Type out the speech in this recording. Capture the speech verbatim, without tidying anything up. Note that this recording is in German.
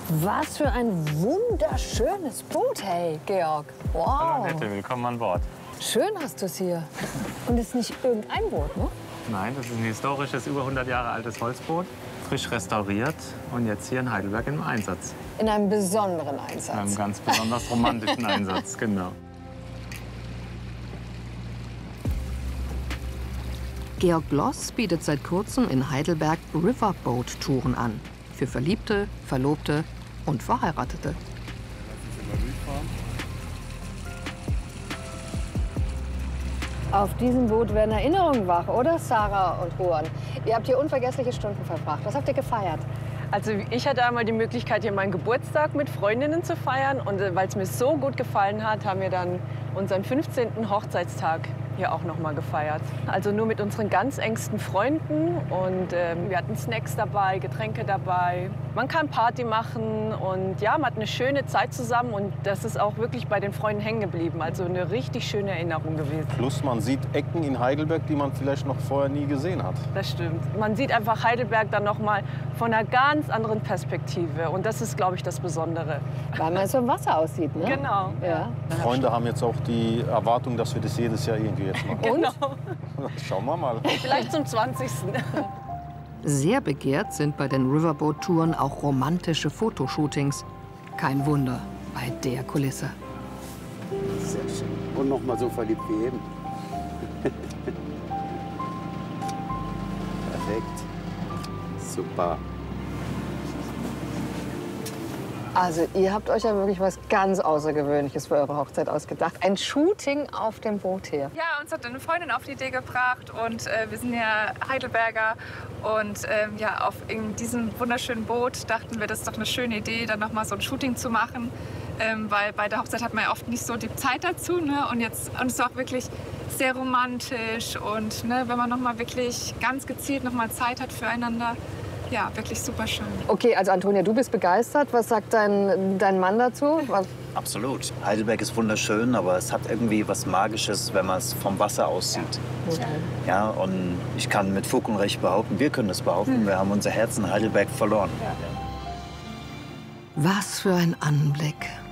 Was für ein wunderschönes Boot, hey, Georg. Wow. Hallo Annette, willkommen an Bord. Schön hast du es hier. Und es ist nicht irgendein Boot, ne? Nein, das ist ein historisches, über hundert Jahre altes Holzboot. Frisch restauriert und jetzt hier in Heidelberg im Einsatz. In einem besonderen Einsatz. In einem ganz besonders romantischen Einsatz, genau. Georg Bloss bietet seit kurzem in Heidelberg Riverboat-Touren an. Für Verliebte, Verlobte und Verheiratete. Auf diesem Boot werden Erinnerungen wach, oder, Sarah und Juan? Ihr habt hier unvergessliche Stunden verbracht. Was habt ihr gefeiert? Also ich hatte einmal die Möglichkeit, hier meinen Geburtstag mit Freundinnen zu feiern. Und äh, weil es mir so gut gefallen hat, haben wir dann unseren fünfzehnten Hochzeitstag hier auch noch mal gefeiert. Also nur mit unseren ganz engsten Freunden. Und äh, wir hatten Snacks dabei, Getränke dabei. Man kann Party machen und ja, man hat eine schöne Zeit zusammen. Und das ist auch wirklich bei den Freunden hängen geblieben. Also eine richtig schöne Erinnerung gewesen. Plus man sieht Ecken in Heidelberg, die man vielleicht noch vorher nie gesehen hat. Das stimmt. Man sieht einfach Heidelberg dann noch mal von einer ganz anderen Perspektive. Und das ist, glaube ich, das Besondere. Weil man so im Wasser aussieht, ne? Genau. Ja. Freunde haben jetzt auch die Erwartung, dass wir das jedes Jahr irgendwie jetzt machen. Genau. Schauen wir mal. Vielleicht zum zwanzigsten Sehr begehrt sind bei den Riverboat-Touren auch romantische Fotoshootings. Kein Wunder bei der Kulisse. Sehr schön. Und noch mal so verliebt wie eben. Perfekt. Super. Also ihr habt euch ja wirklich was ganz Außergewöhnliches für eure Hochzeit ausgedacht. Ein Shooting auf dem Boot hier. Ja, uns hat eine Freundin auf die Idee gebracht und äh, wir sind ja Heidelberger und ähm, ja, auf in diesem wunderschönen Boot dachten wir, das ist doch eine schöne Idee, dann noch mal so ein Shooting zu machen, ähm, weil bei der Hochzeit hat man ja oft nicht so die Zeit dazu, ne? Und jetzt und es ist auch wirklich sehr romantisch und ne, wenn man noch mal wirklich ganz gezielt noch mal Zeit hat füreinander. Ja, wirklich super schön. Okay, also Antonia, du bist begeistert. Was sagt dein, dein Mann dazu? Was? Absolut. Heidelberg ist wunderschön, aber es hat irgendwie was Magisches, wenn man es vom Wasser aus sieht. Okay. Ja, und ich kann mit Fug und Recht behaupten, wir können es behaupten, hm. wir haben unser Herz in Heidelberg verloren. Was für ein Anblick.